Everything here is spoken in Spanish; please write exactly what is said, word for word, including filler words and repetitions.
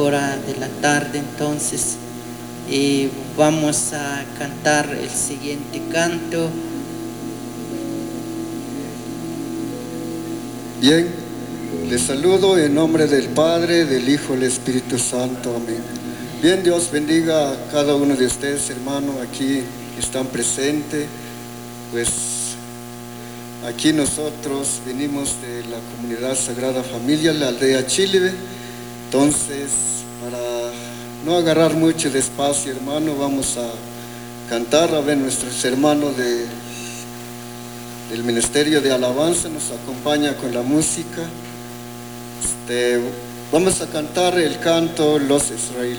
hora de la tarde. Entonces eh, vamos a cantar el siguiente canto. Bien, les saludo en nombre del Padre, del Hijo y del Espíritu Santo. Amén. Bien, Dios bendiga a cada uno de ustedes, hermanos, aquí que están presentes. Pues aquí nosotros venimos de la comunidad Sagrada Familia, la aldea Chilibe. Entonces, para no agarrar mucho de espacio, hermano, vamos a cantar. A ver, nuestros hermanos de, del Ministerio de Alabanza nos acompaña con la música. Este, vamos a cantar el canto Los Israelitas.